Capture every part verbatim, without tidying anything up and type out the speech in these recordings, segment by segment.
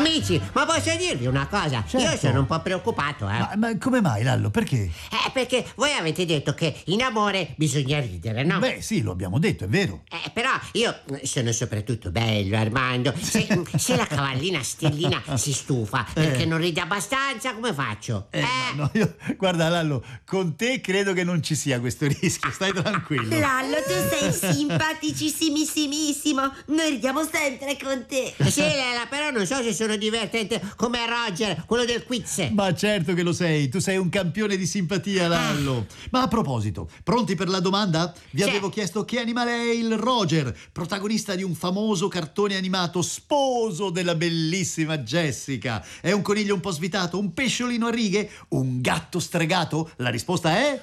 Amici, ma posso dirvi una cosa? Certo. Io sono un po' preoccupato, eh. Ma, ma come mai, Lallo? Perché? Eh, perché voi avete detto che in amore bisogna ridere, no? Beh, sì, lo abbiamo detto, è vero. Eh, però io sono soprattutto bello, Armando. Se, se la cavallina Stellina si stufa perché non ride abbastanza, come faccio? Eh, no, no, io, guarda, Lallo, con te credo che non ci sia questo rischio, stai tranquillo. Lallo, tu sei simpaticissimo. Noi ridiamo sempre con te. Sì, Lela, però non so se sono divertente come Roger, quello del quiz. Ma certo che lo sei, tu sei un campione di simpatia, Lallo. Ma a proposito, pronti per la domanda? Vi Sì. avevo chiesto che animale è il Roger, protagonista di un famoso cartone animato, sposo della bellissima Jessica. È un coniglio un po' svitato, un pesciolino a righe, un gatto stregato? La risposta è...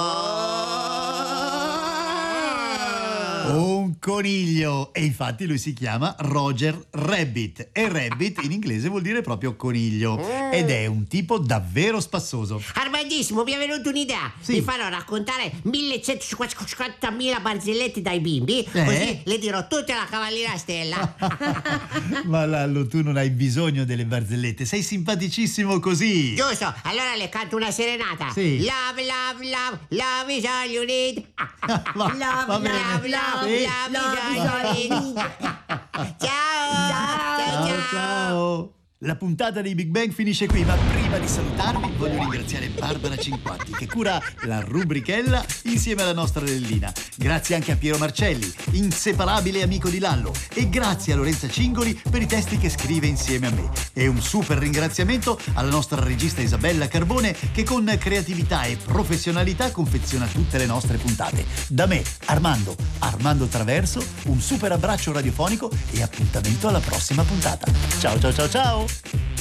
un coniglio, e infatti lui si chiama Roger Rabbit, e Rabbit in inglese vuol dire proprio coniglio, ed è un tipo davvero spassoso. Armandissimo, mi è venuta un'idea. Sì. Mi farò raccontare millecentocinquantamila barzellette dai bimbi, Eh? così le dirò tutte alla cavallina Stella. Ma Lallo, tu non hai bisogno delle barzellette, sei simpaticissimo così. Giusto, allora le canto una serenata. Sì. Love, love, love, love is all you need. Va- Love, va bene. Love, love, Sì. love is all you need. Ciao. Ciao, Ciao, ciao. ciao. La puntata dei Big Bang finisce qui, ma prima di salutarvi voglio ringraziare Barbara Cinquanti che cura la rubrichella insieme alla nostra Lellina. Grazie anche a Piero Marcelli, inseparabile amico di Lallo, e grazie a Lorenza Cingoli per i testi che scrive insieme a me. E un super ringraziamento alla nostra regista Isabella Carbone che con creatività e professionalità confeziona tutte le nostre puntate. Da me, Armando, Armando Traverso, un super abbraccio radiofonico e appuntamento alla prossima puntata. Ciao ciao ciao ciao!